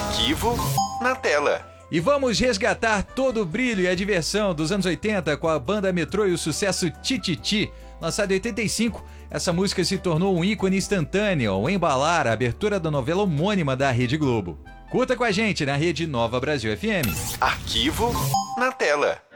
Arquivo na tela. E vamos resgatar todo o brilho e a diversão dos anos 80 com a banda Metrô e o sucesso Tititi. Lançado em 85, essa música se tornou um ícone instantâneo ao embalar a abertura da novela homônima da Rede Globo. Curta com a gente na Rede Nova Brasil FM. Arquivo na tela.